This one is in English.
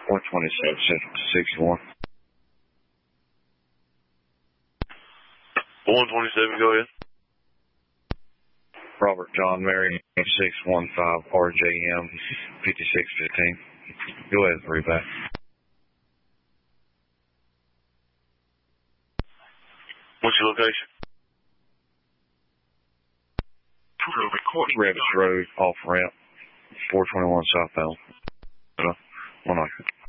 127 Central to 61. 127, go ahead. Robert John Mary 615 RJM 5615. Go ahead, read back. What's your location? Rabbits Road, off ramp, 421 southbound. 1